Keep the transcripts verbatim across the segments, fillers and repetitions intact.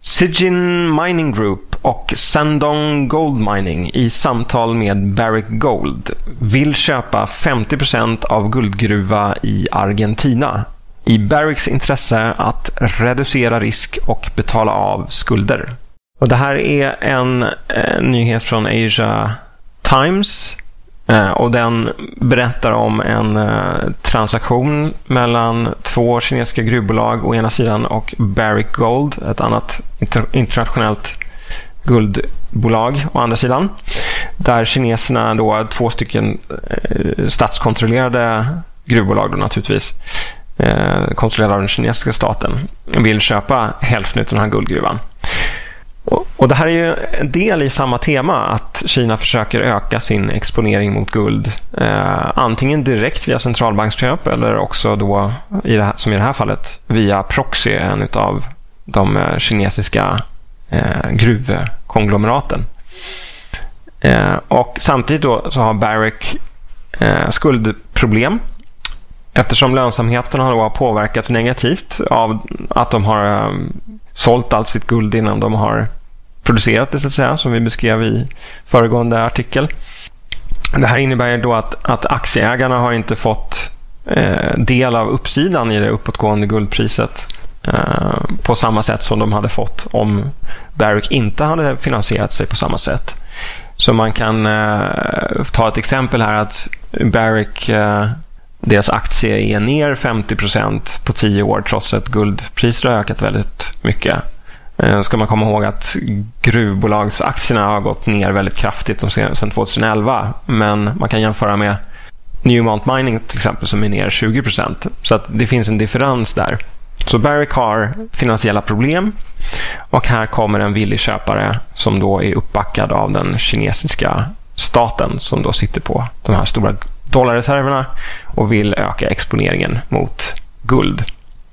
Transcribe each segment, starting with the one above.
Zijin Mining Group och Shandong Gold Mining i samtal med Barrick Gold vill köpa femtio procent av guldgruva i Argentina i Barricks intresse att reducera risk och betala av skulder. Och det här är en eh, nyhet från Asia Times eh, och den berättar om en eh, transaktion mellan två kinesiska gruvbolag å ena sidan och Barrick Gold, ett annat inter- internationellt guldbolag å andra sidan, där kineserna då, två stycken eh, statskontrollerade gruvbolag då naturligtvis, eh, kontrollerade av den kinesiska staten, vill köpa hälften av den här guldgruvan. Och, och det här är ju en del i samma tema, att Kina försöker öka sin exponering mot guld, eh, antingen direkt via centralbanksköp eller också då, i det här, som i det här fallet, via Proxy, en av de eh, kinesiska eh, gruvkonglomeraten. Eh, och samtidigt då så har Barrick eh, skuldproblem, eftersom lönsamheten har då påverkats negativt av att de har eh, sålt allt sitt guld innan de har producerat det, så att säga, som vi beskrev i föregående artikel. Det här innebär då att, att aktieägarna har inte fått eh, del av uppsidan i det uppåtgående guldpriset eh, på samma sätt som de hade fått om Barrick inte hade finansierat sig på samma sätt. Så man kan eh, ta ett exempel här, att Barrick, eh, deras aktie är ner femtio procent på tio år trots att guldpriset har ökat väldigt mycket. Eh, ska man komma ihåg att gruvbolagsaktierna har gått ner väldigt kraftigt sedan tjugoelva, men man kan jämföra med Newmont Mining till exempel som är ner tjugo procent. Så att det finns en differens där. Så Barrick har finansiella problem, och här kommer en villig köpare som då är uppbackad av den kinesiska staten, som då sitter på de här stora dollarreserverna och vill öka exponeringen mot guld.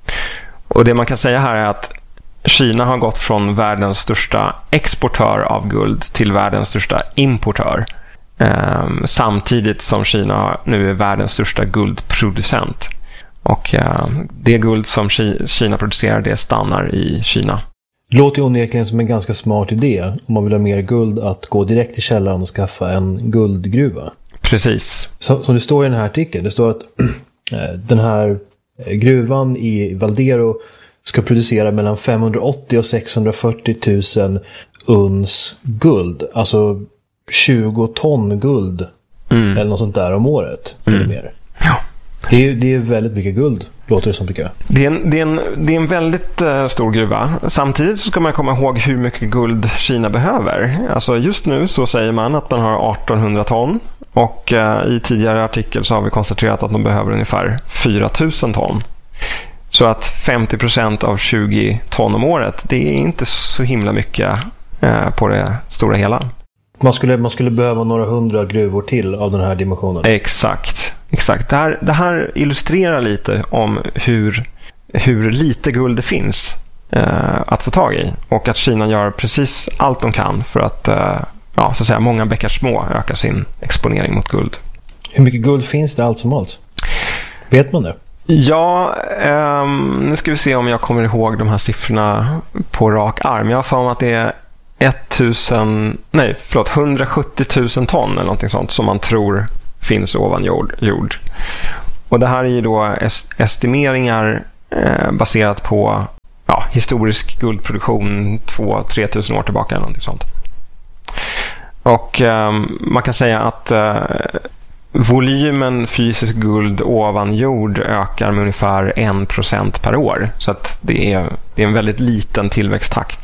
Och det man kan säga här är att Kina har gått från världens största exportör av guld till världens största importör, eh, samtidigt som Kina nu är världens största guldproducent. Och eh, det guld som Kina producerar, det stannar i Kina. Det låter ju onekligen som en ganska smart idé, om man vill ha mer guld, att gå direkt till källaren och skaffa en guldgruva. Precis. Så, som det står i den här artikeln, det står att den här gruvan i Valdero ska producera mellan femhundraåttio och sexhundrafyrtio tusen uns guld. Alltså tjugo ton guld mm. eller något sånt där om året. Mm. Eller mer. Ja. Det är, det är väldigt mycket guld, låter det som, tycker jag. Det är en, det är en, det är en väldigt uh, stor gruva. Samtidigt så ska man komma ihåg hur mycket guld Kina behöver. Alltså just nu så säger man att man har artonhundra ton. Och uh, i tidigare artikel så har vi konstaterat att de behöver ungefär fyra tusen ton. Så att femtio procent av tjugo ton om året, det är inte så himla mycket uh, på det stora hela. Man skulle, man skulle behöva några hundra gruvor till av den här dimensionen. Exakt. Exakt. Det här, det här illustrerar lite om hur, hur lite guld det finns eh, att få tag i. Och att Kina gör precis allt de kan för att, eh, ja, så att säga, många bäckar små ökar sin exponering mot guld. Hur mycket guld finns det allt som allt? Vet man det? Ja, eh, nu ska vi se om jag kommer ihåg de här siffrorna på rak arm. Jag har för mig att det är tusen, nej, förlåt, hundrasjuttio tusen ton eller någonting sånt som man tror finns ovan jord. jord. Och det här är ju då est- estimeringar eh, baserat på ja, historisk guldproduktion två till tre tusen år tillbaka eller någonting sånt. Och eh, man kan säga att eh, volymen fysisk guld ovan jord ökar med ungefär en procent per år. Så att det är, det är en väldigt liten tillväxttakt.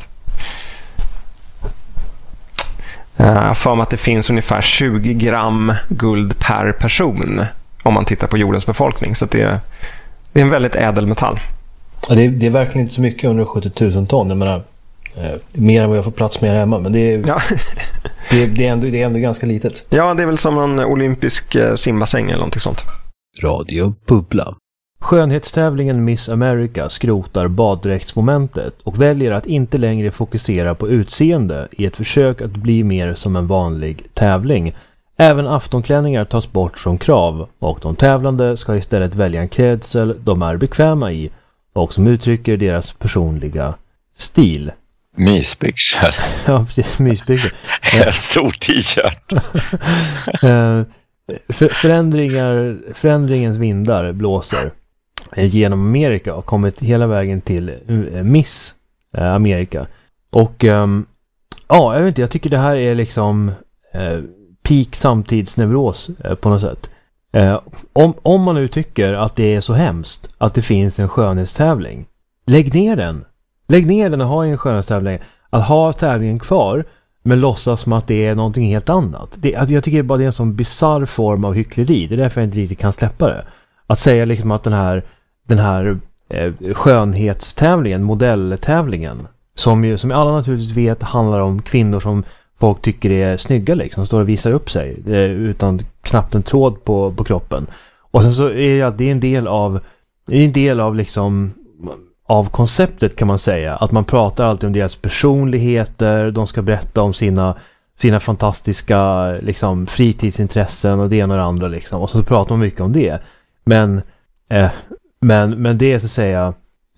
Jag för mig att det finns ungefär tjugo gram guld per person om man tittar på jordens befolkning. Så att det, är, det är en väldigt ädel metall. Ja, det, är, det är verkligen inte så mycket, hundrasjuttio tusen ton. Jag menar, eh, mer än vad jag får plats med här hemma. Men det är, ja. det, det, är ändå, det är ändå ganska litet. Ja, det är väl som en olympisk simbassäng eller någonting sånt. Radio Bubbla. Skönhetstävlingen Miss America skrotar baddräktsmomentet och väljer att inte längre fokusera på utseende i ett försök att bli mer som en vanlig tävling. Även aftonklänningar tas bort som krav och de tävlande ska istället välja en klädsel de är bekväma i och som uttrycker deras personliga stil. Mysbyxor. Ja, precis, mysbyxor. En stor t-shirt. För, förändringar, förändringens vindar blåser genom Amerika och kommit hela vägen till Miss Amerika. Och um, ja, jag vet inte, jag tycker det här är liksom eh, peak samtidsneuros eh, på något sätt. Eh, om, om man nu tycker att det är så hemskt att det finns en skönhetstävling, lägg ner den. Lägg ner den och ha en skönhetstävling. Att ha tävlingen kvar men låtsas som att det är någonting helt annat. Det, alltså jag tycker bara det är en sån bizarr form av hyckleri. Det är därför jag inte riktigt kan släppa det. Att säga liksom att den här, den här eh, skönhetstävlingen, modelltävlingen, som ju som alla naturligtvis vet handlar om kvinnor som folk tycker är snygga liksom, står och visar upp sig eh, utan knappt en tråd på, på kroppen. Och sen så är det att det är en del av det är en del av liksom av konceptet kan man säga, att man pratar alltid om deras personligheter, de ska berätta om sina sina fantastiska liksom fritidsintressen och det ena och det andra liksom, och så pratar man mycket om det. Men eh, men men det är så att säga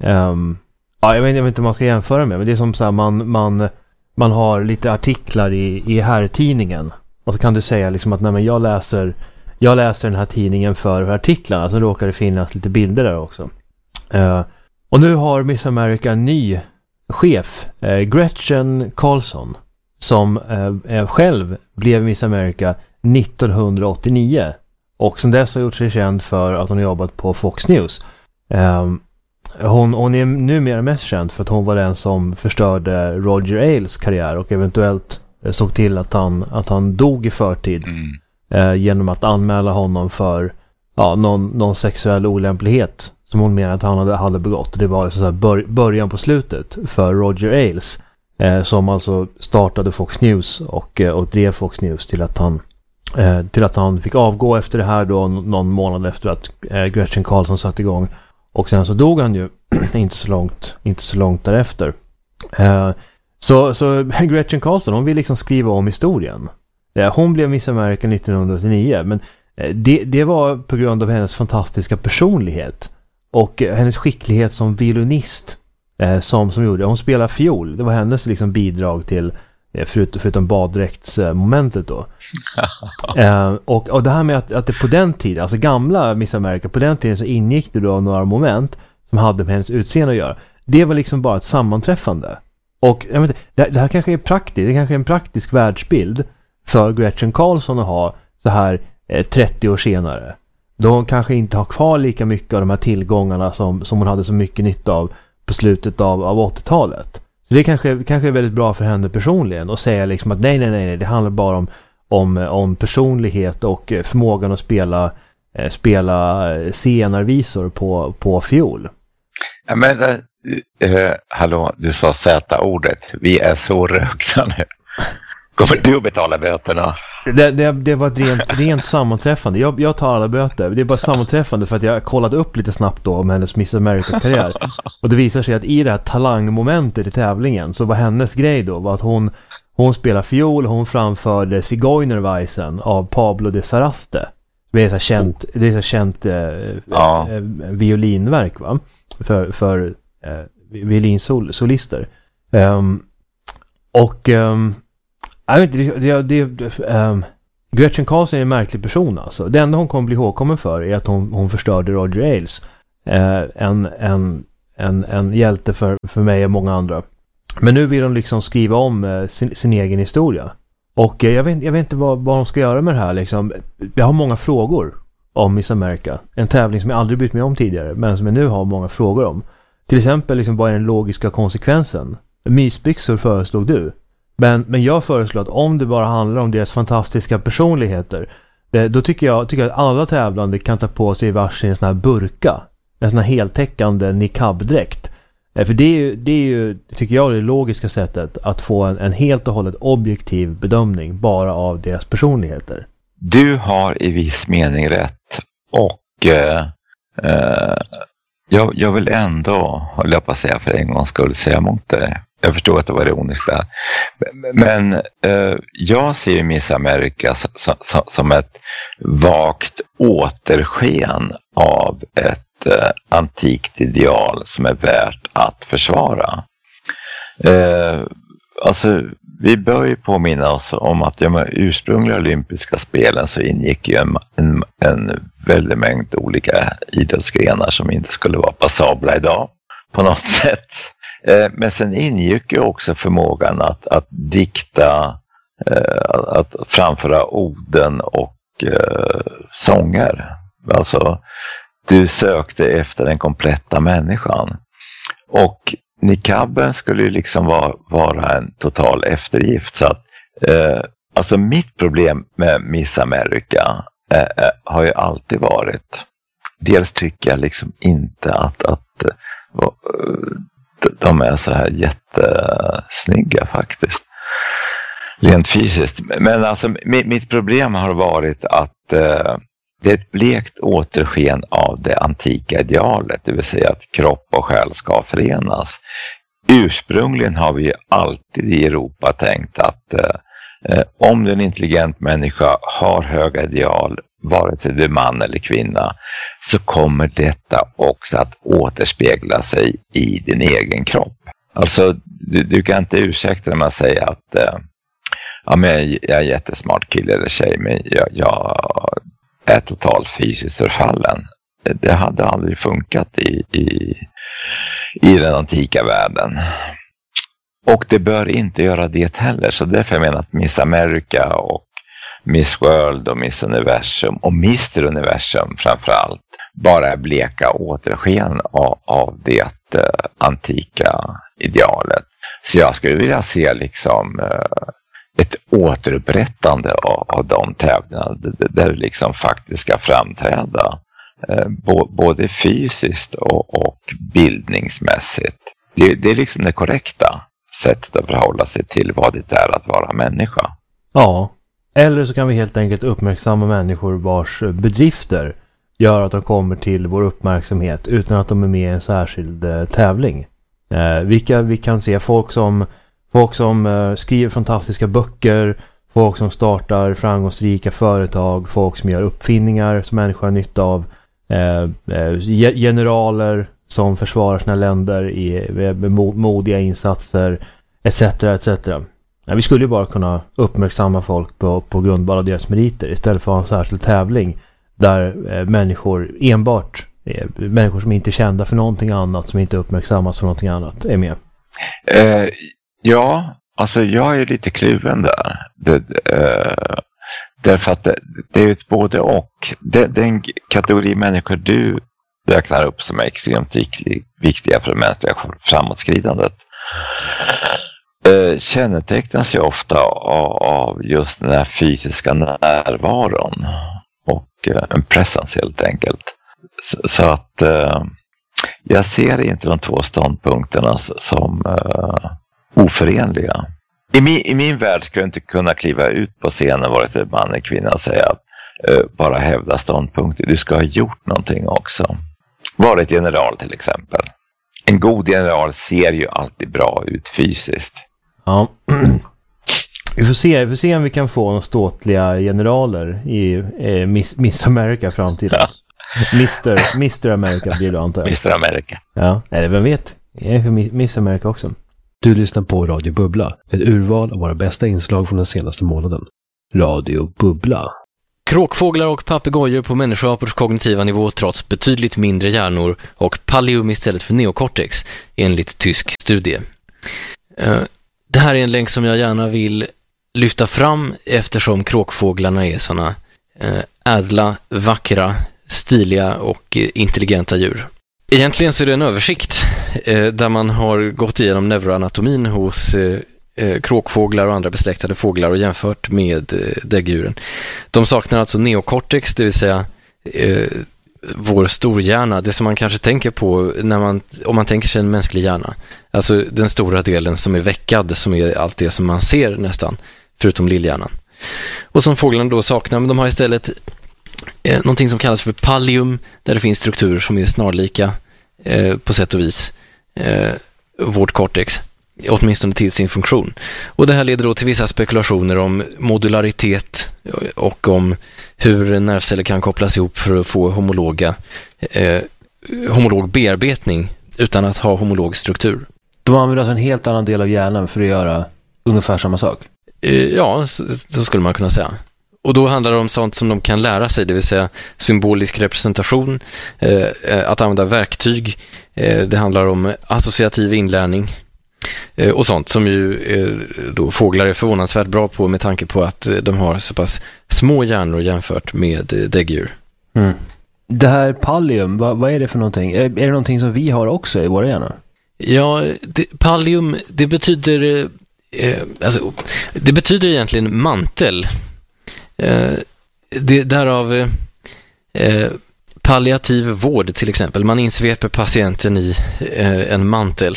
um, ja, jag vet, jag vet inte om man ska jämföra med, men det är som så här, man man man har lite artiklar i i här tidningen och så kan du säga liksom att nej, men jag läser jag läser den här tidningen för, för artiklarna, så råkar det finnas lite bilder där också. Uh, och nu har Miss America en ny chef, uh, Gretchen Carlson, som uh, själv blev Miss America nittonhundraåttionio och sen dess har gjort sig känd för att hon har jobbat på Fox News. Um, hon, hon är numera mest känd för att hon var den som förstörde Roger Ailes karriär och eventuellt uh, såg till att han, att han dog i förtid mm. uh, genom att anmäla honom för ja, någon, någon sexuell olämplighet som hon menade att han hade, hade begått. Det var så här bör, början på slutet för Roger Ailes eh, som alltså startade Fox News och, och drev Fox News till att han eh, till att han fick avgå efter det här då någon månad efter att eh, Gretchen Carlson satt igång, och sen så dog han ju inte så långt inte så långt därefter. Eh, så, så Gretchen Carlson, hon vill liksom skriva om historien. Eh, hon blev Miss America nittonhundraåttionio, men Det, det var på grund av hennes fantastiska personlighet och hennes skicklighet som violinist eh, som, som gjorde. Hon spelar fiol. Det var hennes liksom bidrag till eh, förut, förutom baddräktsmomentet då. eh, och, och det här med att, att det på den tiden, alltså gamla Miss America, på den tiden så ingick det då några moment som hade med hennes utseende att göra. Det var liksom bara ett sammanträffande. Och jag vet, det, det här kanske är praktiskt. Det kanske är en praktisk världsbild för Gretchen Carlson att ha så här trettio år senare. Då hon kanske inte har kvar lika mycket av de här tillgångarna som, som hon hade så mycket nytta av på slutet av, av åttiotalet. Så det kanske, kanske är väldigt bra för henne personligen att säga liksom att nej, nej, nej, det handlar bara om, om, om personlighet och förmågan att spela, eh, spela scenarvisor på, på fiol. Ja, men, äh, äh, hallå, du sa Z-ordet. Vi är så rökta nu. Kommer du att betala böterna? Det, det, det var ett rent, rent sammanträffande. Jag, jag tar alla böter. Det är bara sammanträffande för att jag kollade upp lite snabbt då om hennes Miss America-karriär. Och det visar sig att i det här talangmomentet i tävlingen så var hennes grej då var att hon, hon spelar fiol, hon framförde Zigeunerweisen av Pablo de Saraste. Det är så känt, det är så känt eh, ja. eh, violinverk va? För, för eh, violinsolister. Um, och... Um, Jag vet inte, det, det, det, um, Gretchen Carlson är en märklig person alltså. Det enda hon kommer bli ihågkommen för är att hon, hon förstörde Roger Ailes. Uh, en, en, en, en hjälte för, för mig och många andra. Men nu vill hon liksom skriva om uh, sin, sin egen historia. Och uh, jag, vet, jag vet inte vad, vad hon ska göra med det här liksom. Jag har många frågor om Miss America. En tävling som jag aldrig brytt mig om tidigare, men som jag nu har många frågor om. Till exempel liksom, vad är den logiska konsekvensen? Mysbyxor föreslog du. Men, men jag föreslår att om det bara handlar om deras fantastiska personligheter, det, då tycker jag, tycker jag att alla tävlande kan ta på sig varsin sån här burka. En sån här heltäckande niqab-dräkt. För det är ju, det är ju, tycker jag, det logiska sättet att få en, en helt och hållet objektiv bedömning bara av deras personligheter. Du har i viss mening rätt. Och eh, eh, jag, jag vill ändå, håller jag på att säga för en gångs skull, säga emot det. Jag förstår att det var ironiskt där. Men eh, jag ser ju Miss America som, som, som ett vagt återsken av ett eh, antikt ideal som är värt att försvara. Eh, alltså, vi bör ju påminna oss om att de ursprungliga olympiska spelen så ingick ju en, en, en väldig mängd olika idrottsgrenar som inte skulle vara passabla idag på något sätt. Eh, men sen ingick ju också förmågan att, att dikta, eh, att framföra orden och eh, sånger. Alltså, du sökte efter den kompletta människan. Och niqaben skulle ju liksom vara, vara en total eftergift. Så att, eh, alltså mitt problem med Miss America eh, har ju alltid varit, dels tycker jag liksom inte att, att eh, de är så här jättesnygga faktiskt. Rent fysiskt. Men alltså mitt problem har varit att eh, det är ett blekt återsken av det antika idealet, det vill säga att kropp och själ ska förenas. Ursprungligen har vi ju alltid i Europa tänkt att eh, om en intelligent människa har höga ideal, vare sig det är man eller kvinna, så kommer detta också att återspegla sig i din egen kropp. Alltså, du, du kan inte ursäkta när man säger att eh, ja, men jag, jag är jättesmart kille eller tjej, men jag, jag är totalt fysiskt förfallen. Det hade aldrig funkat i, i, i den antika världen. Och det bör inte göra det heller. Så därför jag menar att Miss America och Miss World och Miss Universum och Mister Universum framförallt bara är bleka återsken av, av det eh, antika idealet. Så jag skulle vilja se liksom eh, ett återupprättande av, av de tävlingarna där du liksom faktiskt ska framträda eh, bo, både fysiskt och, och bildningsmässigt. Det, det är liksom det korrekta sättet att förhålla sig till vad det är att vara människa. Ja, eller så kan vi helt enkelt uppmärksamma människor vars bedrifter gör att de kommer till vår uppmärksamhet utan att de är med i en särskild eh, tävling. Eh, vilka vi kan se folk som Folk som uh, skriver fantastiska böcker, folk som startar framgångsrika företag, folk som gör uppfinningar som människor har nytta av, uh, uh, generaler som försvarar sina länder i med modiga insatser, et cetera et cetera. Ja, vi skulle ju bara kunna uppmärksamma folk på, på grundval av deras meriter istället för att ha en särskild tävling där uh, människor enbart, uh, människor som inte är kända för någonting annat, som inte uppmärksammas för någonting annat, är med. Uh... Ja, alltså jag är lite kluven där. Det, äh, därför att det, det är ett både och. Det, den kategori människor du räknar upp som är extremt viktig, viktiga för det mänskliga framåtskridandet äh, kännetecknas ju ofta av, av just den här fysiska närvaron och äh, en presence helt enkelt. Så, så att äh, jag ser inte de två ståndpunkterna som äh, oförenliga. I min, I min värld skulle jag inte kunna kliva ut på scenen vare sig man eller kvinna och säga att uh, bara hävda ståndpunkter. Du ska ha gjort någonting också. Vara ett general till exempel. En god general ser ju alltid bra ut fysiskt. Ja. Vi får se, vi får se om vi kan få några ståtliga generaler i eh, Miss, Miss America framtiden. Ja. Mister Mister America blir det, antar jag. Mister America. Ja, eller vem vet? Är det Miss America också? Du lyssnar på Radio Bubbla, ett urval av våra bästa inslag från den senaste månaden. Radio Bubbla. Kråkfåglar och papegojor på människoapors kognitiva nivå trots betydligt mindre hjärnor och pallium istället för neokortex, enligt tysk studie. Det här är en länk som jag gärna vill lyfta fram eftersom kråkfåglarna är såna ädla, vackra, stiliga och intelligenta djur. Egentligen så är det en översikt eh, där man har gått igenom neuroanatomin hos eh, kråkfåglar och andra besläktade fåglar och jämfört med eh, däggdjuren. De saknar alltså neokortex, det vill säga eh, vår storhjärna, det som man kanske tänker på när man, om man tänker sig en mänsklig hjärna. Alltså den stora delen som är veckad, som är allt det som man ser nästan, förutom lillhjärnan. Och som fåglarna då saknar, men de har istället Eh, någonting som kallas för pallium, där det finns strukturer som är snarlika eh, på sätt och vis eh, vårt cortex, åtminstone till sin funktion. Och det här leder då till vissa spekulationer om modularitet och om hur nervceller kan kopplas ihop för att få homologa eh, homolog bearbetning utan att ha homolog struktur. De använder alltså en helt annan del av hjärnan för att göra ungefär samma sak? Ja, så, så skulle man kunna säga. Och då handlar det om sånt som de kan lära sig, det vill säga symbolisk representation, eh, att använda verktyg, eh, det handlar om associativ inlärning eh, och sånt som ju eh, då fåglar är förvånansvärt bra på med tanke på att eh, de har så pass små hjärnor jämfört med eh, däggdjur. Mm. Det här pallium, vad, vad är det för någonting? Är, är det någonting som vi har också i våra hjärnor? Ja, det, pallium, det betyder eh, alltså, det betyder egentligen mantel. Eh, det, därav eh, palliativ vård till exempel. Man insveper patienten i eh, en mantel.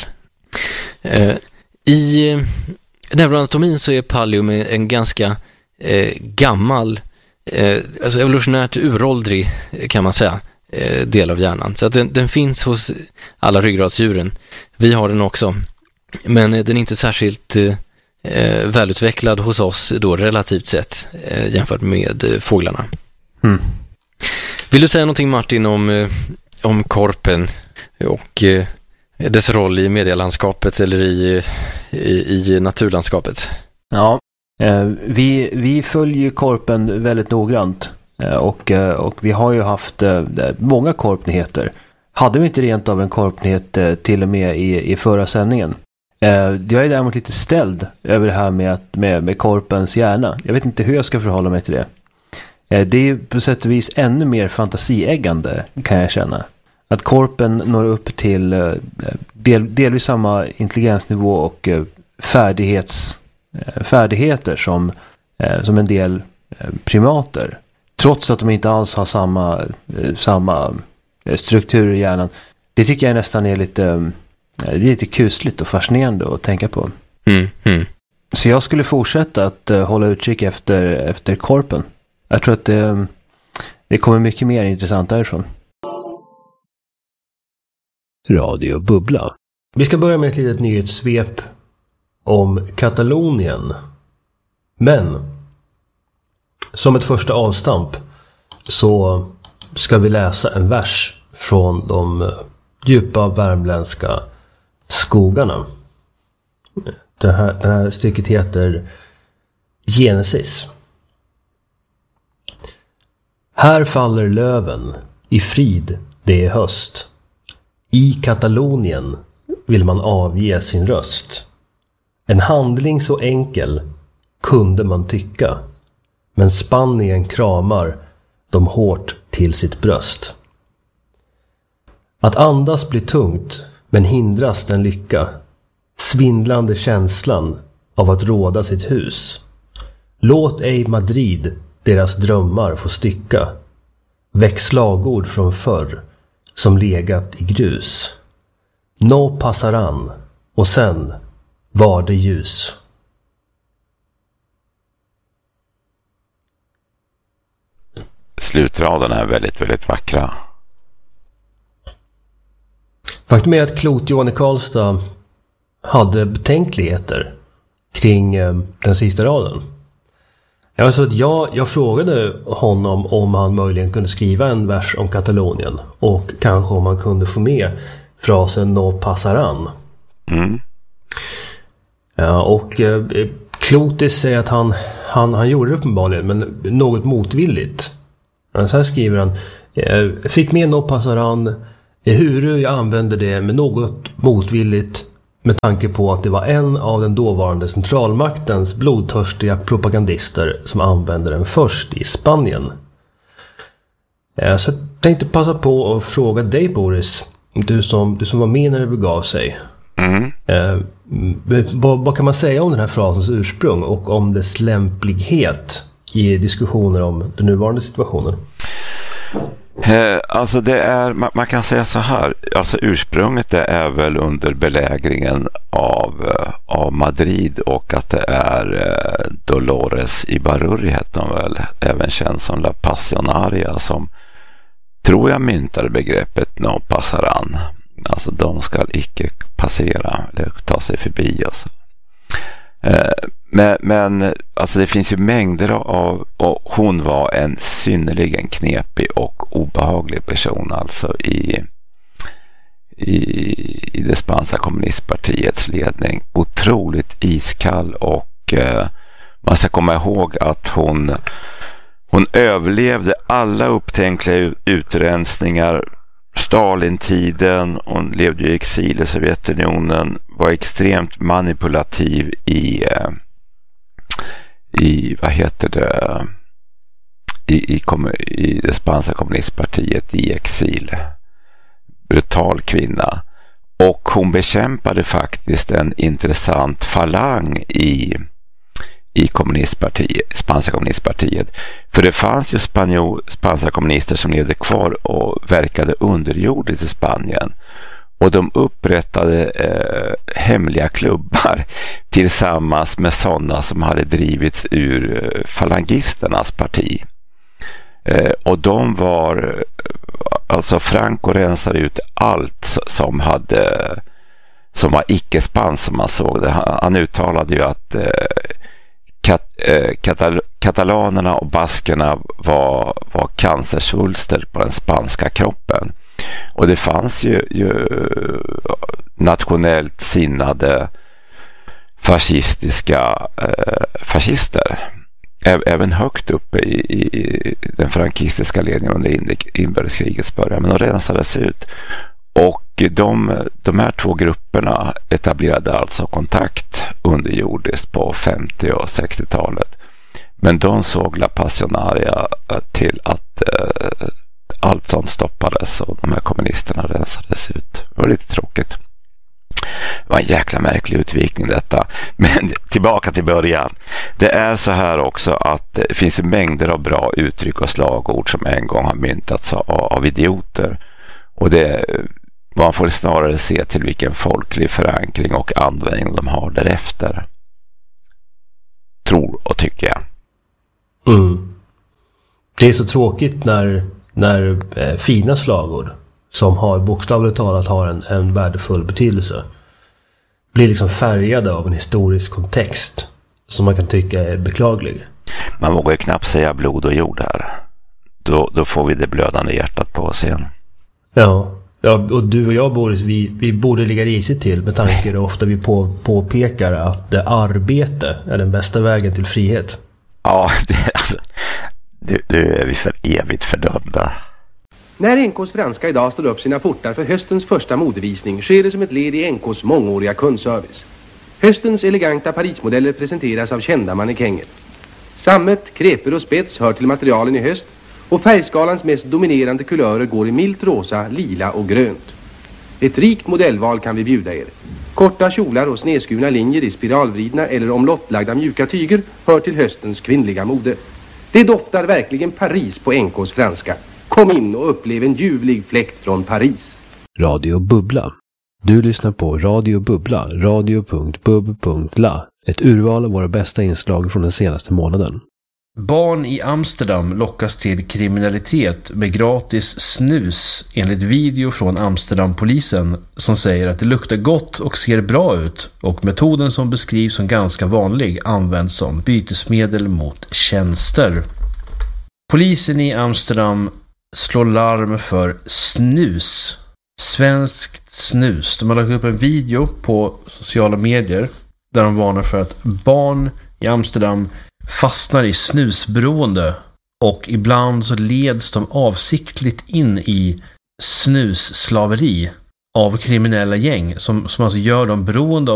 Eh, I eh, neuroanatomin så är pallium en ganska eh, gammal, eh, alltså evolutionärt uråldrig kan man säga, eh, del av hjärnan. Så att den, den finns hos alla ryggradsdjuren. Vi har den också. Men den är inte särskilt eh, Eh, välutvecklad hos oss då relativt sett eh, jämfört med eh, fåglarna. Mm. Vill du säga någonting, Martin, om, eh, om korpen och eh, dess roll i medielandskapet eller i, i, i naturlandskapet? Ja, eh, vi, vi följer korpen väldigt noggrant eh, och, eh, och vi har ju haft eh, många korpnyheter. Hade vi inte rent av en korpnyhet eh, till och med i, i förra sändningen? Jag är däremot lite ställd över det här med, att, med, med korpens hjärna. Jag vet inte hur jag ska förhålla mig till det. Det är på sätt och vis ännu mer fantasieggande, kan jag känna. Att korpen når upp till del, delvis samma intelligensnivå och färdighets, färdigheter som, som en del primater. Trots att de inte alls har samma, samma struktur i hjärnan. Det tycker jag nästan är lite... Det är lite kusligt och fascinerande att tänka på. Mm, mm. Så jag skulle fortsätta att uh, hålla utkik efter, efter korpen. Jag tror att det, det kommer mycket mer intressant därifrån. Radio Bubbla. Vi ska börja med ett litet nyhetssvep om Katalonien. Men som ett första avstamp så ska vi läsa en vers från de djupa värmländska skogarna. Det här, det här stycket heter Genesis. Här faller löven, i frid det är höst. I Katalonien vill man avge sin röst. En handling så enkel kunde man tycka, men Spanien kramar de hårt till sitt bröst. Att andas blir tungt, men hindras den lycka, svindlande känslan av att råda sitt hus. Låt ej Madrid deras drömmar få stycka, väck slagord från förr som legat i grus. No passaran, och sen var det ljus. Slutraderna är väldigt, väldigt vackra. Faktum är att Klot-Johan i Karlstad hade betänkligheter kring eh, den sista raden. Jag, alltså att jag, jag frågade honom om han möjligen kunde skriva en vers om Katalonien och kanske om han kunde få med frasen no passaran. Mm. Ja, och eh, Klotis säger att han, han, han gjorde det uppenbarligen, men något motvilligt. Så här skriver han: eh, fick med no passaran. Ehuru jag använde det med något motvilligt med tanke på att det var en av den dåvarande centralmaktens blodtörstiga propagandister som använde den först i Spanien. Så jag tänkte passa på att fråga dig, Boris, du som, du som var med när det begav sig. Mm. Eh, vad, vad kan man säga om den här frasens ursprung och om dess lämplighet i diskussioner om den nuvarande situationen? Eh, alltså det är, man, man kan säga så här, alltså ursprunget det är väl under belägringen av, av Madrid, och att det är eh, Dolores Ibarruri heter hon väl, även känd som La Passionaria, som tror jag myntade begreppet no passaran, alltså de ska icke passera eller ta sig förbi oss. Eh, men, men alltså det finns ju mängder av, och hon var en synnerligen knepig och obehaglig person alltså i, i, i det spanska kommunistpartiets ledning. Otroligt iskall, och eh, man ska komma ihåg att hon, hon överlevde alla upptänkliga utrensningar. Stalintiden, hon levde i exil i Sovjetunionen, var extremt manipulativ i eh, i, vad heter det, i, i, i det spanska kommunistpartiet i exil. Brutal kvinna. Och hon bekämpade faktiskt en intressant falang i, i kommunistpartiet, spanska kommunistpartiet. För det fanns ju spanjor, spanska kommunister som levde kvar och verkade underjordiskt i Spanien. Och de upprättade eh, hemliga klubbar tillsammans med sådana som hade drivits ur eh, falangisternas parti. Eh, och de var, alltså Franco rensade ut allt som hade, som var icke-spanskt, som man såg det. Han, han uttalade ju att eh, kat, eh, katal, katalanerna och baskerna var, var cancersvulster på den spanska kroppen. Och det fanns ju, ju nationellt sinnade fascistiska eh, fascister Ä- även högt uppe i, i den frankistiska ledningen under inbördeskrigets början, men de rensades ut. Och de, de här två grupperna etablerade alltså kontakt underjordiskt på femtio- och sextiotalet. Men de såg La Pasionaria till att eh, allt sånt stoppades och de här kommunisterna rensades ut. Det var lite tråkigt. Det var en jäkla märklig utvikning detta. Men tillbaka till början. Det är så här också att det finns mängder av bra uttryck och slagord som en gång har myntats av, av idioter. Och det, man får snarare se till vilken folklig förankring och användning de har därefter. Tror och tycker jag. Mm. Det är så tråkigt när när eh, fina slagord som har bokstavligt talat har en, en värdefull betydelse blir liksom färgade av en historisk kontext som man kan tycka är beklaglig. Man vågar ju knappt säga blod och jord här. Då, då får vi det blödande hjärtat på oss igen. Ja, ja, och du och jag, Boris, vi, vi borde ligga risigt till med tanke på ofta vi på, påpekar att det arbete är den bästa vägen till frihet. Ja, det, alltså, det, det är vi för evigt fördömda. När N K:s franska idag står upp sina portar för höstens första modevisning sker det som ett led i N K:s mångåriga kundservice. Höstens eleganta Parismodeller presenteras av kända mannekänger. Sammet, kreper och spets hör till materialen i höst och färgskalans mest dominerande kulörer går i milt rosa, lila och grönt. Ett rikt modellval kan vi bjuda er. Korta kjolar och snedskurna linjer i spiralvridna eller omlottlagda mjuka tyger hör till höstens kvinnliga mode. Det doftar verkligen Paris på N K:s franska. Kom in och upplev en ljuvlig fläkt från Paris. Radio Bubbla. Du lyssnar på Radio Bubbla, radio punkt bub punkt la. Ett urval av våra bästa inslag från den senaste månaden. Barn i Amsterdam lockas till kriminalitet med gratis snus enligt video från Amsterdampolisen som säger att det luktar gott och ser bra ut, och metoden som beskrivs som ganska vanlig används som bytesmedel mot tjänster. Polisen i Amsterdam slår larm för snus. Svenskt snus. De har lagt upp en video på sociala medier där de varnar för att barn i Amsterdam fastnar i snusberoende och ibland så leds de avsiktligt in i snusslaveri av kriminella gäng som, som alltså gör dem beroende av